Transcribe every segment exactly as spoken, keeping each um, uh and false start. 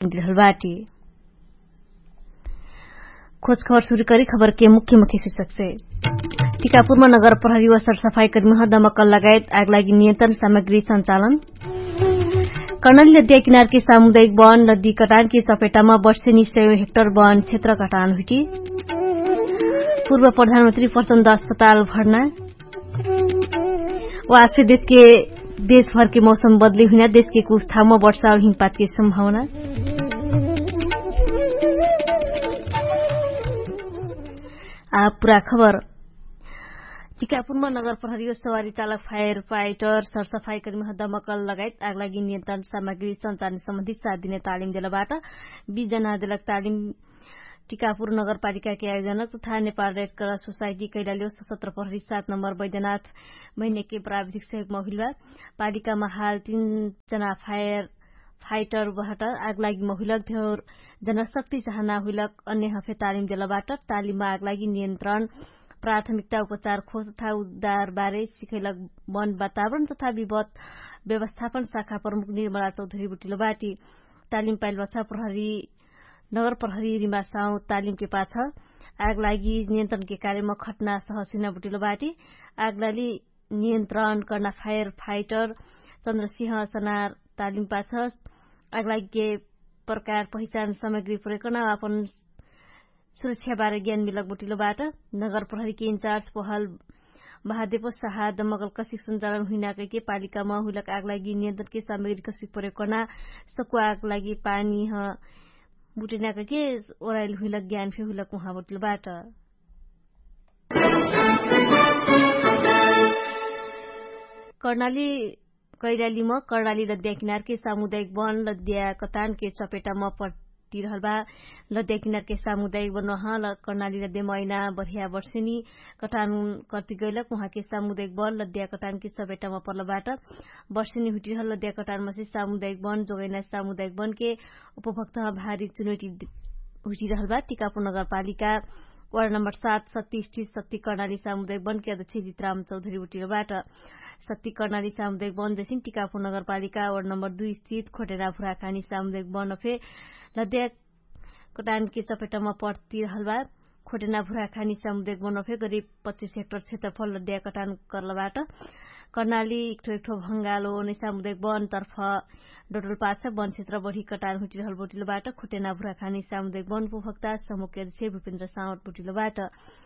तालिम दिहलबाटी। खोज खबर शुरू करी खबर के मुख्य मुख्य शीर्षक से। टीकापुरमा नगर प्रहरी व सरसफाई कर्मी दमकल लगायत आगलागी नियन्त्रण सामग्री सञ्चालन। कर्णाली नदिया किनार के सामुदायिक वन नदी कटान की चपेटामा वर्षेनी सय हेक्टर वन क्षेत्र कटान हुटी। पूर्व प्रधानमन्त्री प्रचण्ड अस्पताल भर्ना। व आज से देश के देशभर के मौसम बदली हुने देश के कुछ ठाउँमा वर्षा और हिमपात की संभावना। आ पूरा खबर। टीकापुरमा नगर प्रहरी सवारी चालक फायर फाइटर सरसफाई कर्मी दमकल लगायत आगलागी नियन्त्रण सामग्री सञ्चालन सम्बन्धी सात दिने तालिम दिनबाट बीस जना दिलक तालिम टीकापुर नगरपालिका के आयोजनक तथा Nepal red cross society Kailali सशस्त्र प्रहरी सात नम्बर वैद्यनाथ महीने के प्राविधिक सहयोग महिला पालिकामा हाल तीन जना फायर फाइटरबाट आगलागी महिलक धेर जनशक्ति चाहना हुइलक अन्य हफे तालिम दिलबाट तालिममा आगलागी नियन्त्रण प्राथमिकता उपचार खोज तथा उद्धार बारे सिखैलक वन वातावरण तथा विपद व्यवस्थापन शाखा प्रमुख निर्मला चौधरी बुटिलोबाटी तालिम पाइलबच्चा प्रहरी नगर प्रहरी रिमा साउ तालिम के पाछ आगलागी नियन्त्रण के कार्यमा खटना सहसिना बुटिलोबाटी आगलागी नियन्त्रण गर्न फायर फाइटर चन्द्रसिंह सनार तालिम पाछ आगलागी के प्रकार पहिचान सामग्री प्रयोग गर्न अपन सुरक्षा बारे ज्ञान मिलक बुटिलोबाट नगर प्रहरी के इन्चार्ज पहल महादेव शाह दमकल कसिक सञ्चालन हुइनाकै के पालिकामा हुइलक आगलागी नियन्त्रण के सामग्री कसिक प्रयोग गर्न सकु आगलागी पानी ह बुटिनाकै के ओराइल हुइलक ज्ञान फे हुइलक उहाँ बुटिलोबाट। कर्णाली कैलालीमा कर्णाली लद्या किनार के सामुदायिक वन लद्या कतान के चपेटामा रहलबा लद्या किनार के सामुदायिक वन वहाँ कर्णाली लद्या मैना बढ़िया वर्षेनी कटान करती गैलक वहाँ के सामुदायिक वन लद्या कटान के चपेटामा पर्लबाट वर्षेनी हुटिरहल लद्या कटानमा से सामुदायिक वन जोगैना सामुदायिक वन के उपभोक्ता भारी चुनौती हुटिरहलबा टीकापुर नगरपालिका वार्ड नम्बर सात सत्ती स्थित सत्ती कर्णाली सामुदायिक वन के अध्यक्ष जितराम चौधरी बुटिलोबाट सत्ती कर्णाली सामुदायिक वन जैसिन टीकापुर नगरपालिका वार्ड नम्बर दुई स्थित खोटेरा भुराखानी सामुदायिक वन अफे लद्या कटान के चपेटामा पर्ती रहलबा खोटेना भुराखानी सामुदायिक वन अफे करिब पच्चीस हेक्टर क्षेत्रफल लद्या कटान करलबाट कर्णाली एकठो एकठो भंगालो नै सामुदायिक वन तर्फ डोटलपाछ वन क्षेत्र बढ़ी कटान हुटिरहल बुटिलोबाट खोटेना भुराखानी सामुदायिक वन उपभोक्ता समूह के अध्यक्ष भूपेन्द्र सावट बुटिलोबाट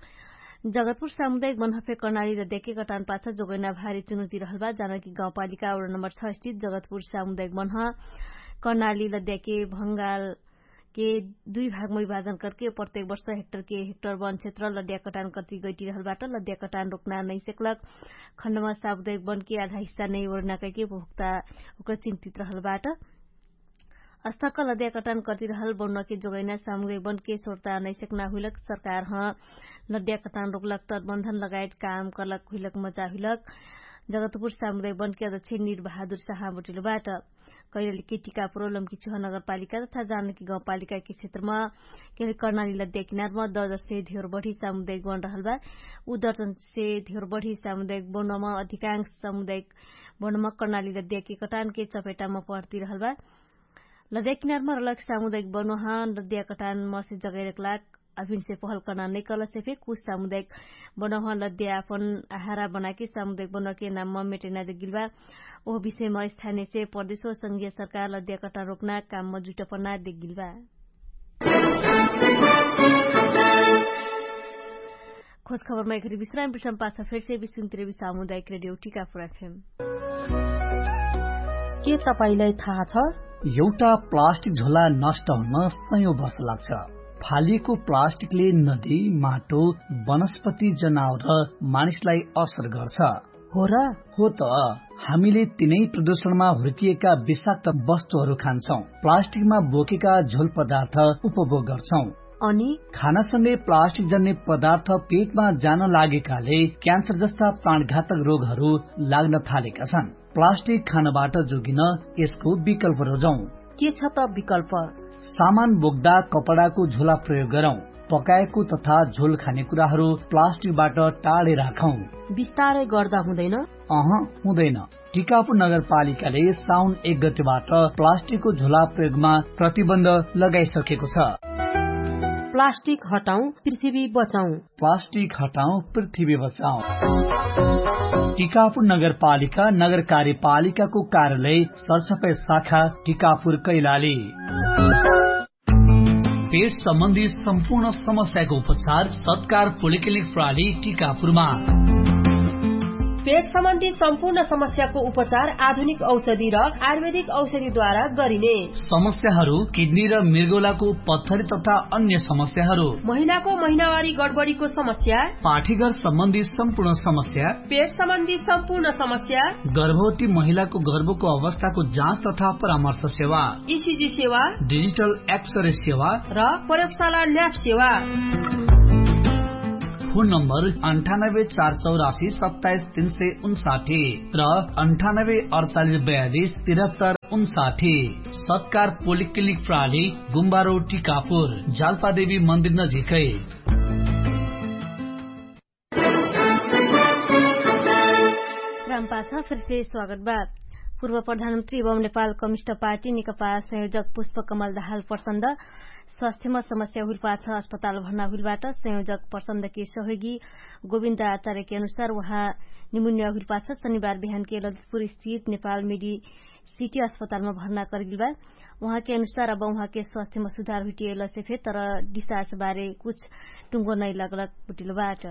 जगतपुर सामुदायिक वन हफे कर्णाली लद्या के कटान पाछ जोगैना भारी चुनौती रहलबा जानकी गाउँपालिका वडा नम्बर छ स्थित जगतपुर सामुदायिक वन कर्णाली लद्या के भंगाल के दुई भागमा विभाजन करके प्रत्येक वर्ष हेक्टर के हेक्टर वन क्षेत्र लद्या कटान कति गइटी रहलबाट लद्या कटान रोक्न नै सकलक खण्डमा सामुदायिक वन के आधा हिस्सा नै ओर्नाकै के उपभोक्ता ओकर चिन्तित रहलबाट अस्तक लद्या कटान करती रहल वन के जोगैना सामुदायिक वन के सोर्ता नै सकना हुइलक सरकार ह लद्या कटान रोकलक तटबन्धन लगायत काम करलक हुइलक मजा हुइलक जगतपुर सामुदायिक वन के अध्यक्ष नीर बहादुर शाह बुटिलोबाट कैलाली के टीकापुर लम्कीचुहा नगरपालिका तथा जानकी गाउँपालिका के क्षेत्रमा के कर्णाली लद्या किनारमा दर्जन से धेर बढ़ी सामुदायिक वन रहलबा उ दर्जन से धेर बढ़ी सामुदायिक वनमा अधिकांश सामुदायिक वनमा कर्णाली लद्या के कटान के चपेटामा पर्ती रहलबा लद्या किनारमा रहलक सामुदायिक वन वहाँ लद्या कटान मसे जगैरक लाख अभिन से पहल करना नै कल से फे कुछ सामुदायिक वन वहाँ लद्या अपन आहारा बनाके सामुदायिक वन के नाममा मेटेना गिलबा ओ विषयमा स्थानीय से प्रदेश और संघीय सरकार लद्या कटान रोक्न काममा जुटपना देखिलबा। खोज खबरमा एक विश्राम विश्राम पाछा फेर से विश्व त्रिवी सामुदायिक रेडियो टीकापुर एफएम। के तपाईलाई थाहा छ एउटा प्लास्टिक झोला नष्ट हुन सयौं वर्ष लाग्छ। फालिएको प्लास्टिकले नदी माटो वनस्पति जनावर र मानिसलाई असर गर्छ। हो र हो त हामीले तिनै प्रदूषणमा हुर्किएका विषाक्त वस्तुहरू खान्छौं प्लास्टिकमा बोकेका झोल पदार्थ उपभोग गर्छौं अनि खानासँगै प्लास्टिक जन्य पदार्थ पेटमा जान लागेकाले क्यान्सर जस्ता प्राणघातक रोगहरू लाग्न थालेका छन्। प्लास्टिक खानबाट जोगिन यसको विकल्प रोजौं। के छ त विकल्प? सामान बोक्दा कपडाको झोला प्रयोग गरौं। पकाएको तथा झोल खानेकुराहरू प्लास्टिकबाट टाढे राखौं। बिस्तारै गर्दा हुँदैन? अह हुँदैन। टिकापुर नगरपालिकाले साउन एक गतेबाट प्लास्टिकको झोला प्रयोगमा प्रतिबन्ध लगाइसकेको छ। प्लास्टिक हटाऊ पृथ्वी बचाऊ, प्लास्टिक हटाऊ पृथ्वी बचाऊ। टिकापुर नगरपालिका नगर कार्यपालिकाको कार्यालय सरसफाई शाखा टिकापुर कैलाली। पेट सम्बन्धी सम्पूर्ण समस्याको उपचार सत्कार पोलिक्लिनिक प्रणाली टिकापुरमा। पेट सम्बन्धी सम्पूर्ण समस्याको उपचार आधुनिक औषधि र आयुर्वेदिक औषधिद्वारा गरिने। समस्याहरू किडनी र मृगौलाको पत्थरी तथा अन्य समस्याहरू, महिलाको महिनावारी गडबडीको समस्या, पाठीघर सम्बन्धी सम्पूर्ण समस्या, पेट सम्बन्धी सम्पूर्ण समस्या, गर्भवती महिलाको गर्भको अवस्थाको जाँच तथा परामर्श सेवा, ईसीजी सेवा, डिजिटल एक्सरे सेवा र प्रयोगशाला ल्याब सेवा। फोन नम्बर अन्ठानब्बे चार चौरासी सत्ताइस तीन सय उन्साठी र अन्ठानब्बे अडचालिस बयालिस तिहत्तर उन्साठी। सत्कार पोलिक्लिनिक प्रणाली गुम्बा रोड टिकापुर, जाल्पादेवी मन्दिर नजिकै। रामपाछा फिर से स्वागत बा। पूर्व प्रधानमन्त्री एवं नेपाल कम्युनिष्ट पार्टी नेकपा संयोजक पुष्पकमल दाहाल प्रचण्ड स्वास्थ्यमा समस्या हुल पाछ अस्पताल भर्ना हुलबाट संयोजक प्रचण्डकी सहयोगी गोविन्द आचार्य के अनुसार उहाँ निमुनिया हुल पाछ शनिबार बिहान के ललितपुर स्थित नेपाल मेडी सिटी अस्पतालमा भर्ना करगिल बा। उहाँ के अनुसार अब उहाँ के स्वास्थ्यमा सुधार हुटिएल सेफे तर डिस्चार्ज बारे कुछ टुंगो नै लगलग बुटिलबाट।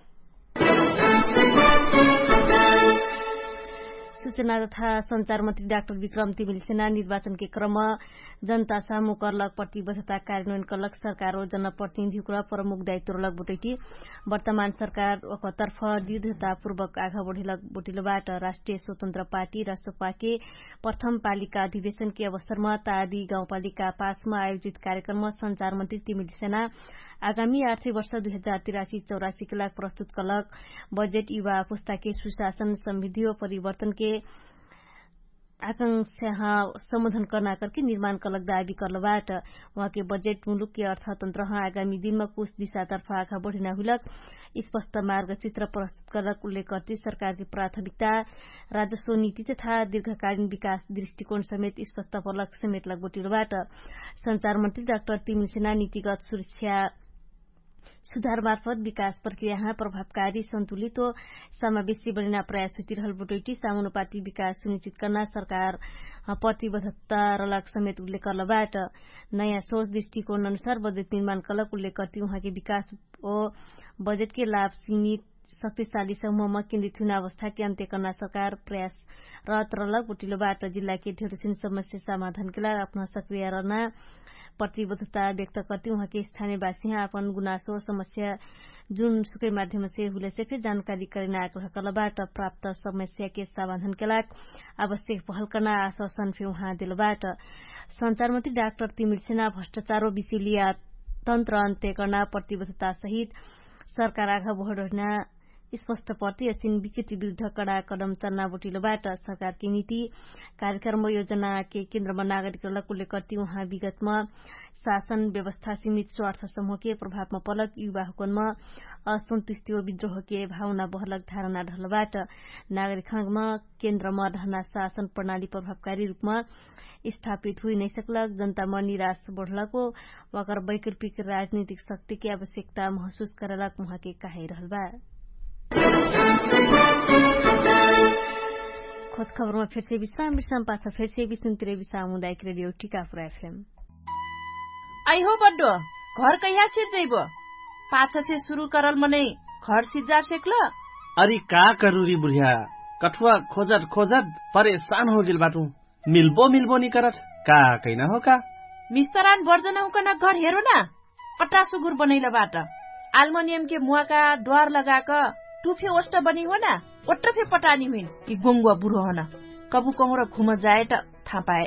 सूचना तथा संचार मन्त्री डाक्टर विक्रम तिमिल सेना निर्वाचन के क्रम जनता सामू करलक प्रतिबद्धता कार्यान्वयन करलक सरकार और जनप्रतिनिधिको र प्रमुख दायित्व रलक बुटैटी वर्तमान सरकार तर्फ दृढ़तापूर्वक आगा बढ़ेलक बुटिलबाट। राष्ट्रिय स्वतन्त्र पार्टी रासपा के प्रथम पालिका अधिवेशन के अवसरमा तादी गाउँपालिका पाँचमा आयोजित कार्यक्रममा संचार मन्त्री तिमिल सेना आगामी आर्थिक वर्ष दुई हजार तिरासी चौरासी के लाख प्रस्तुत करलक। बजेट युवा पुस्ता के सुशासन समृद्धि और परिवर्तन के आकांक्षा सम्बोधन करना करके निर्माण करलक दावी करलबाट। वहाँ के बजेट मुलुक के अर्थतन्त्र आगामी दिनमा कुछ दिशातर्फ आगा बढ़िना हुलक स्पष्ट मार्गचित्र प्रस्तुत करलक। उल्लेख करते सरकार की प्राथमिकता राजस्व नीति तथा दीर्घकालीन विकास दृष्टिकोण समेत स्पष्ट परलक समेतलक बोटिलबाट। संचार मन्त्री डाक्टर तिमिल सेना नीतिगत सुरक्षा सुधार मार्फत विकास प्रक्रिया प्रभावकारी संतुलित और समावेशी बनिना प्रयास हुइरहल बुटैटी समानुपातिक विकास सुनिश्चित करना सरकार प्रतिबद्धता रलक समेत उल्लेख करलबाट। नयाँ सोच दृष्टिकोण अनुसार बजेट निर्माण करलक। उल्लेख करती वहाँ के विकास और बजेट के लाभ सीमित शक्तिशाली समूहमा केन्द्रित हुने अवस्था के अन्त्य करना सरकार प्रयासरत रलक बुटिलोबाट। जिल्ला के ढेर समस्या समाधान के लागि अपना सक्रिय रहना प्रतिबद्धता व्यक्त करती वहाँ के स्थानीयवासी अपन गुनासो समस्या जुन सुकै माध्यम से हुले से फिर जानकारी करने आग्रह करलबाट। प्राप्त समस्या के समाधान के लागि आवश्यक पहल करना आश्वासन फिर वहाँ दिलबाट। संचार मन्त्री डाक्टर तिमिल सेना भ्रष्टाचार और विशुलिया तन्त्र अन्त्य करना प्रतिबद्धता सहित सरकार आगा बढ़ना स्पष्ट प्रति असिन विकृति विरूद्ध कड़ा कदम चल्ना बुटिलोबाट। सरकार की नीति कार्यक्रम योजना के केन्द्रमा नागरिकहरूलाई उल्लेख करती वहाँ विगतमा शासन व्यवस्था सीमित स्वार्थ समूह के प्रभावमा पलक युवा हुकनमा असन्तुष्टि और विद्रोह के भावना बहलक धारणा ढलबाट। नागरिकमा केन्द्रमा रहना शासन प्रणाली प्रभावकारी रूपमा स्थापित हुई नहीं सकलक। जनतामा निराश बढ़लको वकर वैकल्पिक राजनीतिक शक्ति की आवश्यकता महसूस करलक वहाँ के कहे रहलबा। खोज खबरमा फिर से विश्राम विश्राम पाछा फिर से सुनते सामुदायिक रेडियो टिकापुर एफएम। आई हो बड्डो घर कहिया सिर जइबो पाछा से शुरू करल मने घर सिजार सेकल। अरे का करूरी बुढ़िया कठुआ खोजत खोजत परेशान हो गेल बाटू मिलबो मिलबो नि करत का कैना हो का मिस्तरान वर्जना हुकन घर हेरो ना पट्टा सुगुर बनैल बाट एल्युमिनियम के मुआ का द्वार लगाक टुफे ओस्ट बनी हो ना ओट्टफे पटानी हुइन कि गोंगुआ बुढो हो ना कबु कमरो घुम जाए त थाहा पाए।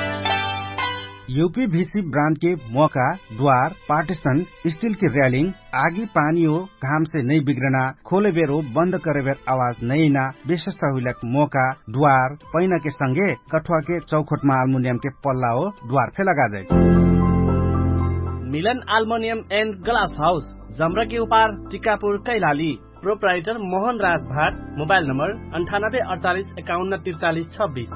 यूपीवीसी ब्रांड के मौका द्वार पार्टीशन स्टील की रेलिंग आगी पानी हो घाम से नहीं बिगड़ना खोले बेर हो बंद करे बेर आवाज नहीं ना विशेषता हुई मौका द्वार पैना के संगे कठुआ के चौखट में एल्युमिनियम के पल्ला हो द्वार फे लगा जाए। मिलन एल्युमिनियम एंड ग्लास हाउस जमरा के उपार टिकापुर कैलाली प्रोप्राइटर मोहन राज भाट, मोबाइल नम्बर अन्ठानब्बे अडचालिस एकाउन्न त्रिचालिस छब्बिस।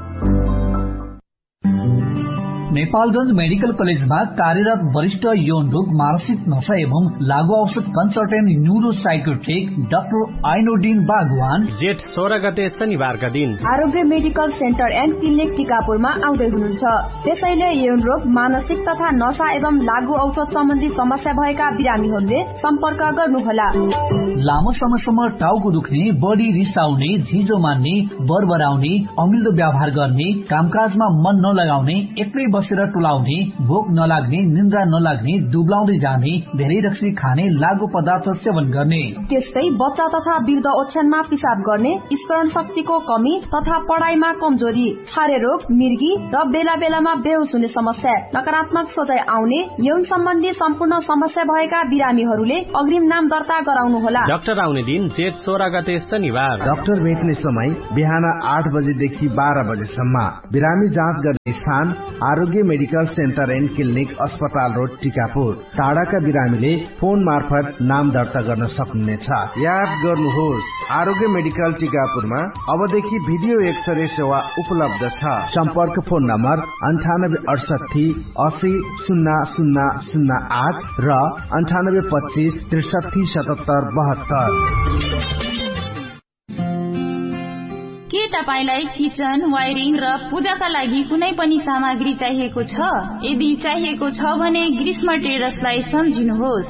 नेपालगंज मेडिकल कलेजमा कार्यरत वरिष्ठ यौन रोग, मानसिक नशा एवं लागू औषध कन्सल्टेन्ट न्यूरो साइकोट्रिक डाक्टर आइनोडिन बागवान जेठ सोह्र गते शनिबारका दिन आरोग्य मेडिकल सेन्टर एन्ड क्लिनिक टिकापुरमा आउँदै हुनुहुन्छ। त्यसैले यौन रोग, मानसिक तथा नशा एवं लागू औषध सम्बन्धी समस्या भएका बिरामीहरूले सम्पर्क गर्नुहोला। लामो समयसम्म टाउको दुख्ने, बढी रिसाउने, झिजो मान्ने, बरबराउने, अमिल्दो व्यवहार गर्ने, कामकाजमा मन नलगाउने, एक्लै बसेर टुलाउने, भोक नलाग्ने, निन्द्रा नलाग्ने, दुब्लाउँदै जाने, धेरै रक्सी खाने, लागू पदार्थ सेवन गर्ने, त्यस्तै बच्चा तथा वृद्ध ओछ्यानमा पिसाब गर्ने, स्मरण शक्तिको कमी तथा पढाइमा कमजोरी, छारे रोग, मिर्गी र बेला बेलामा बेहोस हुने समस्या, नकारात्मक सोचाइ आउने, यौन सम्बन्धी सम्पूर्ण समस्या भएका बिरामीहरूले अग्रिम नाम दर्ता गराउनुहोला। डाक्टर आउने दिन जेठ सोह्र गते शनिबार। डाक्टर भेट्ने समय बिहान आठ बजेदेखि बाह्र बजेसम्म। बिरामी जाँच गर्ने स्थान आरोग्य मेडिकल सेन्टर एन्ड क्लिनिक, अस्पताल रोड, टिकापुर। टाढाका बिरामीले फोन मार्फत नाम दर्ता गर्न सक्नुहुनेछ। याद गर्नुहोस्, आरोग्य मेडिकल टिकापुरमा अबदेखि भिडियो एक्सरे सेवा उपलब्ध छ। सम्पर्क फोन नम्बर अन्ठानब्बे अडसठी असी शून्य शून्य शून्य आठ र अन्ठानब्बे पच्चिस त्रिसठी सतहत्तर बहत्तर। के तपाईलाई किचन, वायरिङ र पूजाका लागि कुनै पनि सामग्री चाहिएको छ? यदि चाहिएको छ भने ग्रीष्म ट्रेडर्सलाई सम्झिनुहोस्।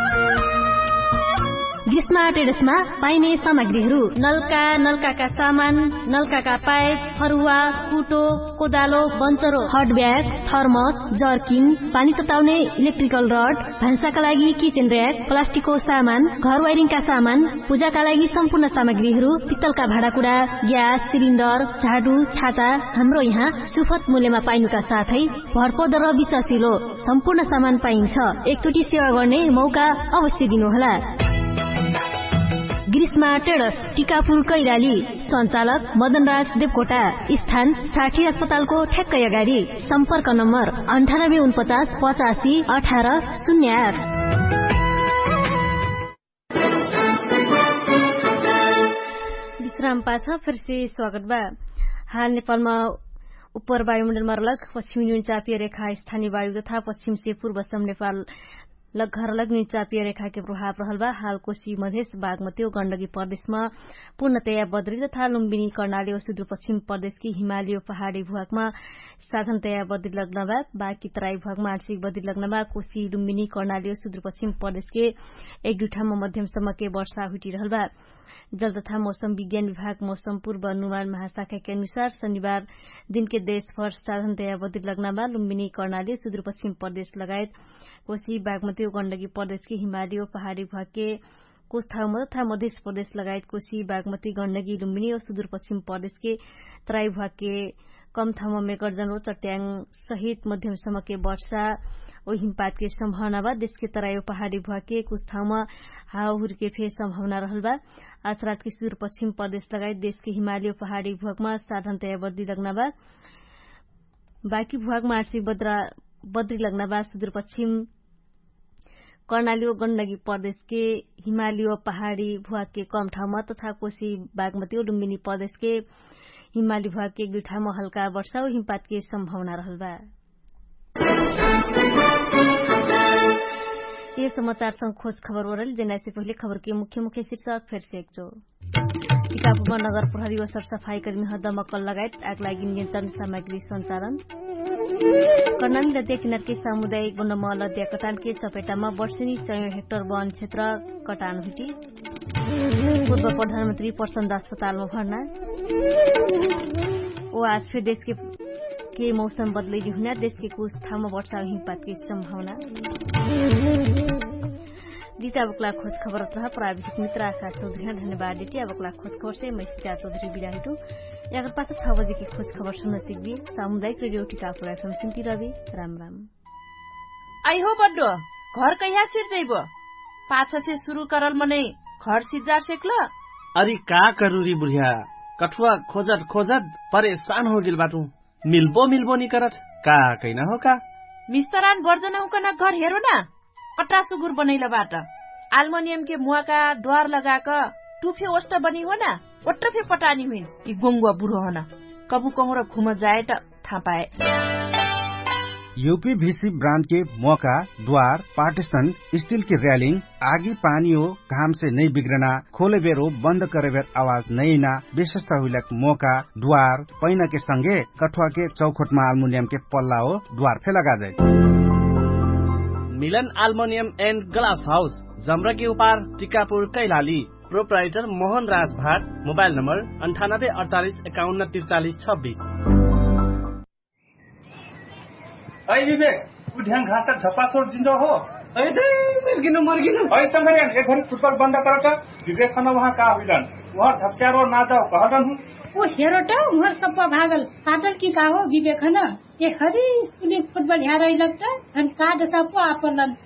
ग्रीष्म ट्रेडर्समा पाइने सामग्रीहरू: नलका, नलकाका सामान, नलकाका पाइप, फरुवा, कुटो, कोदालो, बन्चरो, हट ब्याग, थर्मस, जर्किन, पानी तताउने इलेक्ट्रिकल रड, भान्साका लागि किचन र्याक, प्लास्टिकको सामान, घर वायरिङका सामान, पूजाका लागि सम्पूर्ण सामग्रीहरू, पित्तलका भाँडाकुँडा, ग्यास सिलिन्डर, झाडु, छाता हाम्रो यहाँ सुपथ मूल्यमा पाइनुका साथै भरपर्दो र विश्वासिलो सम्पूर्ण सामान पाइन्छ। एकचोटि सेवा गर्ने मौका अवश्य दिनुहोला। ग्रीष्मा ट्रेडर्स, टिकापुर, कैलाली। सञ्चालक मदनराज देवकोटा। स्थान साठी अस्पतालको ठ्याक्कै अगाडि। सम्पर्क नम्बर अन्ठानब्बे उनपचास पचासी अठार शून्य आठ। विश्राम पाछ फिर से स्वागत बा। हाल नेपालमा उपर वायुमण्डलमा लग पश्चिमी न्यूनचापीय रेखा, स्थानीय वायु तथा पश्चिम से पूर्वसम्म नेपाल लगभग लगनी चापीय रेखा के प्रभाव रहल बा। हाल कोशी, मधेस, बागमती और गण्डकी प्रदेशमा पूर्णतया बद्री तथा लुम्बिनी, कर्णाली और सुदूरपश्चिम प्रदेश की हिमालय पहाड़ी भूभागमा साधारणतया बद्री लग्न बा। बाँकी तराई भूभागमा आंशिक बद्री लग्न बा। कोशी, लुम्बिनी, कर्णाली और सुदूरपश्चिम प्रदेश के एक दुई ठाउँमा मध्यमसम्म के वर्षा हुटिरहल बा। जल तथा मौसम विज्ञान विभाग मौसम पूर्व अनुमान महाशाखा के अनुसार शनिबार दिन के देशभर साधारणतया बद्री लग्न बा। लुम्बिनी, कर्णाली, सुदूरपश्चिम प्रदेश लगायत कोशी, बागमती और गण्डकी प्रदेश के हिमाली और पहाड़ी भाग के कुछ ठाउँमा तथा मध्य प्रदेश लगायत कोशी, बागमती, गण्डकी, लुम्बिनी और सुदूरपश्चिम प्रदेश के तराई भाग के कम ठाउँमा मेघगर्जन और चट्याङ सहित मध्यमसम्म के वर्षा और हिमपात के सम्भावना बा। देश के तराई और पहाड़ी भाग के कुछ ठाउँमा हावाहुरी के फेर सम्भावना रहल बा। आज रात के सुदूरपश्चिम प्रदेश लगायत देश के हिमाली और पहाड़ी भागमा साधारणतया बद्री लग्न बा। बाँकी भागमा आंशिक बद्री लग्न बा। सुदूरपश्चिम कर्णाली और गण्डकी प्रदेश के हिमाली और पहाड़ी भूभाग के कम ठाउँमा तथा कोशी, बागमती और लुम्बिनी प्रदेश के हिमाली भूभाग के एक दुई ठाउँमा हल्का वर्षा और हिमपात के सम्भावना रहल बा। ये समाचार संग खोज खबर ओरल जेना से पहले खबर के मुख्य मुख्य शीर्षक फिर से एक जो टिकापुरमा नगर प्रहरी और सरसफाई कर्मी हदमक्कल लगायत आगलागी नियन्त्रण सामग्री सञ्चालन। कर्णाली नदिया किनार के सामुदायिक वन मल नदिया कटान के चपेटामा वर्षेनी सय हेक्टर वन क्षेत्र कटान हुटी। पूर्व प्रधानमन्त्री प्रचण्ड अस्पतालमा भर्ना। ओ आज फिर देश के के मौसम बदलैली हुना, देश के कुछ ठाउँमा वर्षा और हिमपात की सम्भावना। डिटा बकला खोज खबर रहा प्राविधिक मित्र आकाश चौधरी धन्यवाद डिटी बकला खोज खबर से मैं सीता चौधरी बिदा हेटू यहाँ पास छह बजे की खोज खबर सुन्न सिक्बी सामुदायिक रेडियो टिकापुर एफएम सुनती रवि राम राम। आई हो बड्डो घर कहिया सिर जइबो पाछ से शुरू करल मने घर सिजार सेकल। अरे का करूरी बुढ़िया कठुआ खोजत खोजत परेशान हो गेल बाटू मिलबो मिलबो नि करत का कैना हो का मिस्तरान वर्जना उकना घर हेरो ना पट्टा सुगुर बनैला बाट आल्मुनियम के मुआ का द्वार लगाक टुफे ओस्ट बनी हो ना ओट्र फे पटानी हुइन कि गोंगुवा बुढो हन कबु कहूँ र घुम जाए त थाहा पाए। यूपीवीसी ब्रांड के मौका, द्वार, पार्टीशन, स्टील की रेलिंग, आगी पानी हो घाम से नहीं बिगड़ना, खोले बेर हो बंद करे बेर आवाज नहीं ना, विशेषता हुइलक मौका, द्वार, पैना के संगे कठुआ के चौखोटमा अल्मुनियम के पल्ला हो द्वार फे लगा जाए। मिलन अल्मुनियम एंड ग्लास हाउस, जमरा के उपार, टिकापुर, कैलाली। प्रोप्राइटर मोहन राज भाट। मोबाइल नंबर अंठानब्बे अड़तालीस इक्यावन तिरचालीस छब्बीस। ऐ विवेक, उ ढ्याङ घाँस झप्पा छोड जिन्छ हो। ऐ दे मर्गिनु मर्गिनु। ऐ संगरियान एक घरी फुटबल बन्द कर त। विवेक खन वहाँ का हुइलन। वहाँ झप्च्यारो ना जाओ कहलन हूँ। ओ हेरो त उहर सप्पा भागल। पाटल की का हो विवेक खन। एक घरी स्कुली फुटबल यहाँ रही लगता। धन का दसा पो आपलन।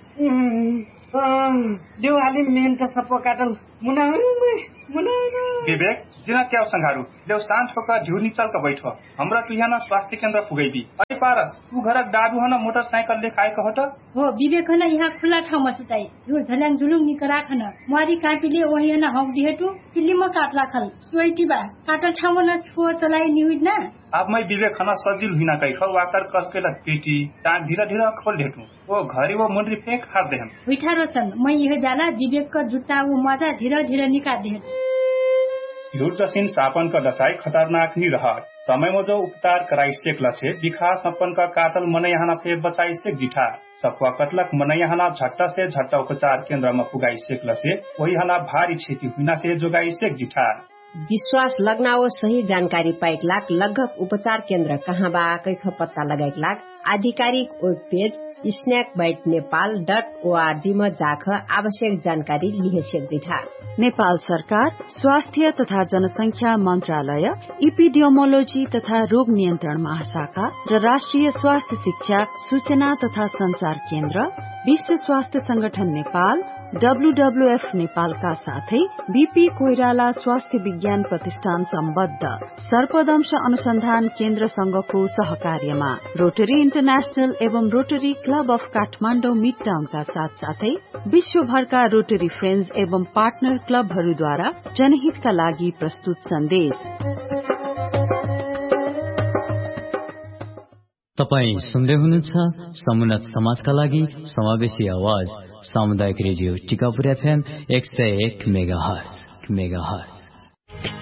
देव हाली मेन का सप्पा काटल। मुना मुना विवेक जिना क्या संघारू देव शान्त होकर झुनी चल का बैठो। हमरा तू यहाँ स्वास्थ्य केन्द्र पुगैबी। ऐ पारस तू घरक दादू हन मोटरसाइकल ले खाए कहो त। हो विवेक हन यहाँ खुला ठाउँमा सुताई। झुल झल्याङ झुलुङ निकरा खन। मुहारी कापीले ओही हन हक दिहेटु पिल्लीमा काटला खल। सोइटीबा काटल ठाउँमा न छुओ चलाई निउड ना। अब मैं विवेक खन सजिल हुइना कै खौ वाकर कसकेला पेटी टाँग धीरे धीरे खोल देटु। वो घरी वो मुंडरी फेंक हार देहम। उठा रोशन मैं यह जाला विवेक का जुत्ता वो मजा धीरे धीरे निकाल दे। झुट जसिन सापन का दसाई खतरनाक नहीं रहा। समय में जो उपचार कराई सेक लसे दिखा सपन का कातल मने यहाँ फे बचाई सेक जिठा। सफवा कटलक मने यहाँ झट्टा से झट्टा उपचार केंद्र में पुगाई सेक लसे वही हना भारी क्षति हुइना से जोगाई सेक जिठा। विश्वास लगना वो सही जानकारी पाइक लाख लगभग उपचार केंद्र कहाँ बा कैख पत्ता लगाइक लाख आधिकारिक web page snake bite Nepal dot ORG में जाख आवश्यक जानकारी लिहे सेक्दिठा। नेपाल सरकार स्वास्थ्य तथा जनसंख्या मंत्रालय, इपिडियोमोलोजी तथा रोग नियन्त्रण महाशाखा र राष्ट्रिय स्वास्थ्य शिक्षा सूचना तथा संचार केन्द्र, विश्व स्वास्थ्य संगठन नेपाल, डब्ल्यूडब्ल्यूएफ नेपालका साथै बीपी कोइराला स्वास्थ्य विज्ञान प्रतिष्ठान सम्बद्ध सर्पदंश अनुसन्धान केन्द्र संघको सहकार्यमा रोटरी इन्टरनेशनल एवं rotary club of Kathmandu mid टाउनका साथ साथै विश्वभरका रोटरी फ्रेन्ड्स एवं पार्टनर क्लबहरूद्वारा जनहितका लागि प्रस्तुत सन्देश। तपाई सुन्दै हुनुहुन्छ समुन्नत समाजका लागि समावेशी आवाज सामुदायिक रेडियो टिकापुर एफएम एक सय एक मेगाहर्ज मेगाहर्ज।